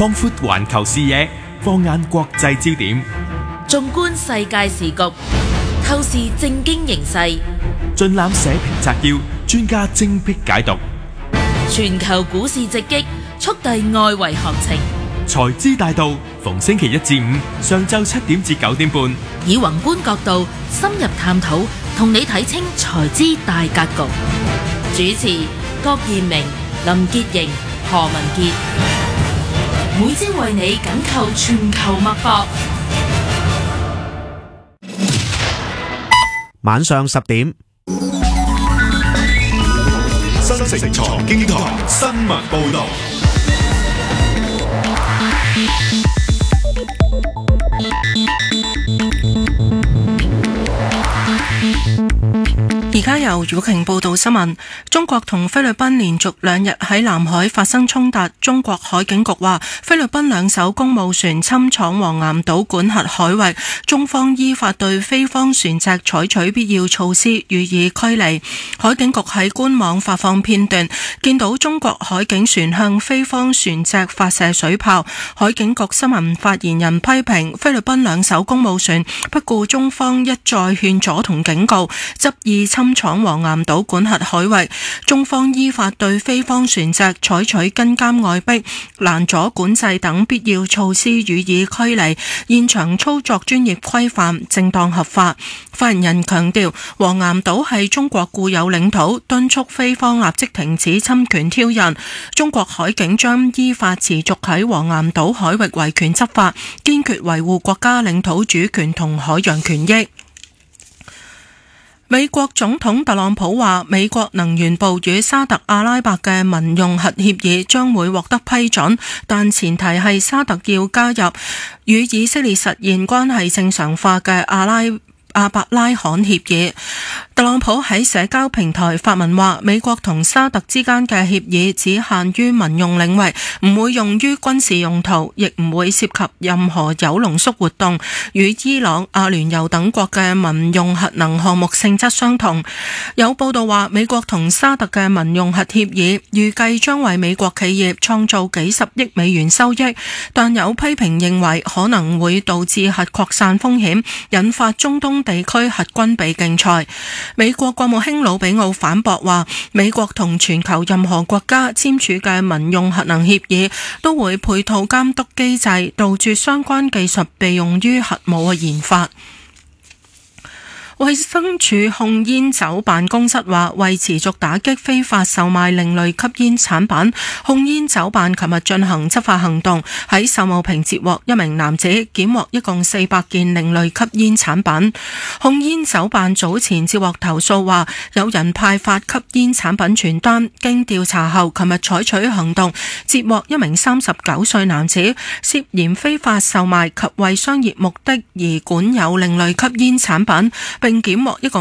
擴闊環球視野，放眼國際焦點， 縱觀世界時局，透視政經形勢， 盡覽社評摘要，專家精闢解讀。 全球股市直擊，速遞外圍行情。 財資大道，逢星期一至五上晝7點至9點半， 以宏觀角度深入探討，同你睇清財資大格局。主持郭彥明、林潔瑩、何文傑，每朝為你緊扣全球脈搏。 晚上10點， 新城財經台新聞報道。 而家由姚瓊報道新聞。中國同菲律賓連續2日喺南海發生衝突。中國海警局話，菲律賓2艘公務船侵闖黃岩島管轄海域，中方依法對菲方船隻採取必要措施，予以驅離。海警局喺官網發放片段，見到中國海警船向菲方船隻發射水炮。海警局新聞發言人批評菲律賓2艘公務船不顧中方一再勸阻同警告，執意侵闖黃岩島管轄海域，中方依法對菲方船隻採取跟監外逼、攔阻管制等必要措施，予以驅離。現場操作專業規範、正當合法。發言人強調，黃岩島係中國固有領土，敦促菲方立即停止侵權挑釁。中國海警將依法持續喺黃岩島海域維權執法，堅決維護國家領土主權同海洋權益。美國總統特朗普話，美國能源部與沙特阿拉伯嘅民用核協議將會獲得批准，但前提係沙特要加入與以色列實現關係正常化嘅阿伯拉罕協議。特朗普喺社交平台發文話，美國同沙特之間嘅協議只限於民用領域，唔會用於軍事用途，亦唔會涉及任何鈾濃縮活動，與伊朗、阿聯酋等國嘅民用核能項目性質相同。有報道話，美國同沙特嘅民用核協議預計將為美國企業創造幾十億美元收益，但有批評認為可能會導致核擴散風險，引發中東地區核軍備競賽。美國國務卿魯比奧反駁話，美國同全球任何國家簽署嘅民用核能協議都會配套監督機制，杜絕相關技術被用於核武嘅研發。衛生署控煙酒辦公室話，為持續打擊非法售賣另類吸煙產品，控煙酒辦琴日進行執法行動，喺秀茂坪截獲一名男子，檢獲一共400件另類吸煙產品。控煙酒辦早前接獲投訴話，有人派發吸煙產品傳單，經調查後，琴日採取行動，截獲一名39歲男子，涉嫌非法售賣及為商業目的而管有另類吸煙產品，並檢獲一共